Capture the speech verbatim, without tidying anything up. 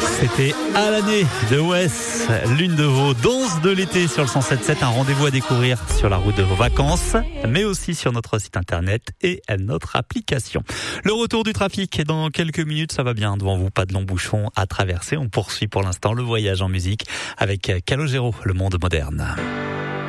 C'était à l'année de Wes, l'une de vos danses de l'été sur le cent sept sept, un rendez-vous à découvrir sur la route de vos vacances, mais aussi sur notre site internet et notre application. Le retour du trafic dans quelques minutes, ça va bien devant vous, pas de longs bouchons à traverser. On poursuit pour l'instant le voyage en musique avec Calogero, le monde moderne.